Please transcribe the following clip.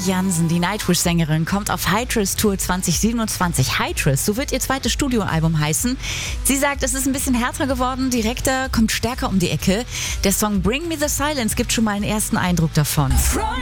Jansen, die Nightwish-Sängerin, kommt auf Hytris Tour 2027. Hytris, so wird ihr zweites Studioalbum heißen. Sie sagt, es ist ein bisschen härter geworden, direkter, kommt stärker um die Ecke. Der Song Bring Me the Silence gibt schon mal einen ersten Eindruck davon.